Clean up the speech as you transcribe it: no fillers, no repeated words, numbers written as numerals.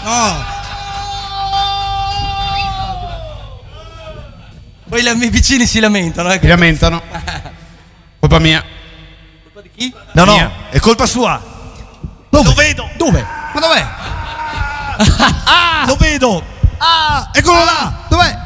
No. Poi i miei vicini si lamentano. Si lamentano. Colpa mia. Colpa di chi? No, Mia. è colpa sua. Lo vedo. Dove? Ma dov'è? Lo vedo. Eccolo là. Dov'è?